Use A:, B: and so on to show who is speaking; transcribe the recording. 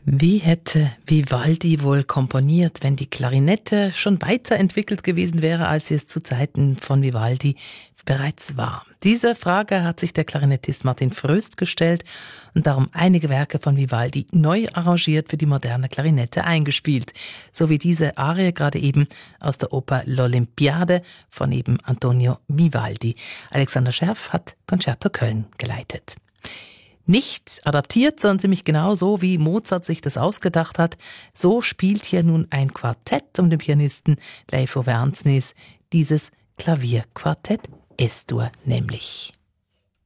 A: Wie hätte Vivaldi wohl komponiert, wenn die Klarinette schon weiterentwickelt gewesen wäre, als sie es zu Zeiten von Vivaldi bereits war? Diese Frage hat sich der Klarinettist Martin Fröst gestellt und darum einige Werke von Vivaldi neu arrangiert für die moderne Klarinette eingespielt. So wie diese Arie gerade eben aus der Oper L'Olympiade von eben Antonio Vivaldi. Alexander Scherf hat Concerto Köln geleitet. Nicht adaptiert, sondern ziemlich genau so, wie Mozart sich das ausgedacht hat. So spielt hier nun ein Quartett um den Pianisten Leif Ove Andsnes, dieses Klavierquartett Es-Dur nämlich.